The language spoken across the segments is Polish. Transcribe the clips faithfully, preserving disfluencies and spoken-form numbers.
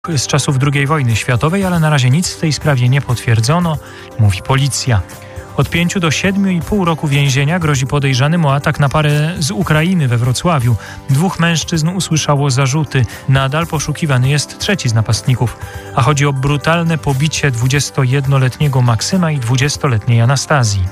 z czasów drugiej wojny światowej, ale na razie nic w tej sprawie nie potwierdzono, mówi policja. Od pięciu do siedmiu i pół roku więzienia grozi podejrzanym o atak na parę z Ukrainy we Wrocławiu. Dwóch mężczyzn usłyszało zarzuty. Nadal poszukiwany jest trzeci z napastników. A chodzi o brutalne pobicie dwudziestojednoletniego Maksyma i dwudziestoletniej Anastazji.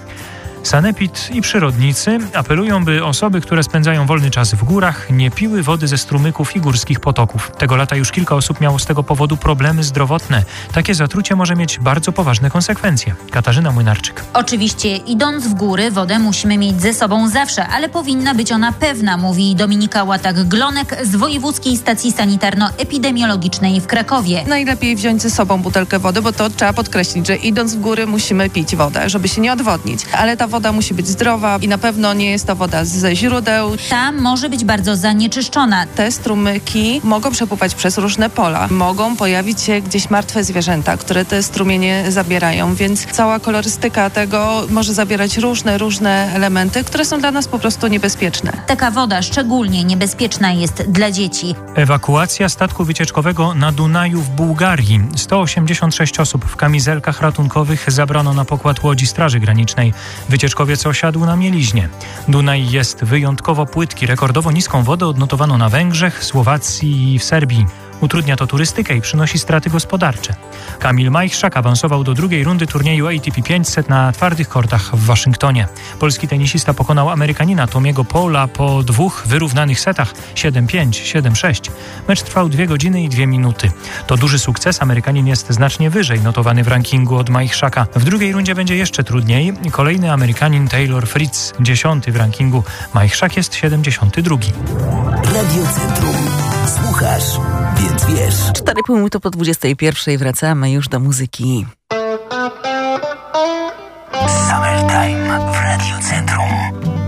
Sanepid i przyrodnicy apelują, by osoby, które spędzają wolny czas w górach, nie piły wody ze strumyków i górskich potoków. Tego lata już kilka osób miało z tego powodu problemy zdrowotne. Takie zatrucie może mieć bardzo poważne konsekwencje. Katarzyna Młynarczyk. Oczywiście, idąc w góry, wodę musimy mieć ze sobą zawsze, ale powinna być ona pewna, mówi Dominika Łatak-Glonek z Wojewódzkiej Stacji Sanitarno-Epidemiologicznej w Krakowie. Najlepiej wziąć ze sobą butelkę wody, bo to trzeba podkreślić, że idąc w góry musimy pić wodę, żeby się nie odwodnić. Ale ta woda musi być zdrowa i na pewno nie jest to woda ze źródeł. Ta może być bardzo zanieczyszczona. Te strumyki mogą przepływać przez różne pola. Mogą pojawić się gdzieś martwe zwierzęta, które te strumienie zabierają, więc cała kolorystyka tego może zawierać różne, różne elementy, które są dla nas po prostu niebezpieczne. Taka woda szczególnie niebezpieczna jest dla dzieci. Ewakuacja statku wycieczkowego na Dunaju w Bułgarii. sto osiemdziesiąt sześć osób w kamizelkach ratunkowych zabrano na pokład łodzi Straży Granicznej. Wycieczkowiec osiadł na mieliźnie. Dunaj jest wyjątkowo płytki. Rekordowo niską wodę odnotowano na Węgrzech, Słowacji i w Serbii. Utrudnia to turystykę i przynosi straty gospodarcze. Kamil Majchrzak awansował do drugiej rundy turnieju A T P pięćset na twardych kortach w Waszyngtonie. Polski tenisista pokonał Amerykanina Tomiego Paula po dwóch wyrównanych setach siedem pięć, siedem sześć. Mecz trwał dwie godziny i dwie minuty. To duży sukces. Amerykanin jest znacznie wyżej notowany w rankingu od Majchrzaka. W drugiej rundzie będzie jeszcze trudniej. Kolejny Amerykanin Taylor Fritz, dziesiąty w rankingu. Majchrzak jest siedemdziesiąty drugi. Radio Centrum. Słuchasz, więc wiesz. cztery i pół minuty po dwudziestej pierwszej wracamy już do muzyki. Summertime w Radio Centrum.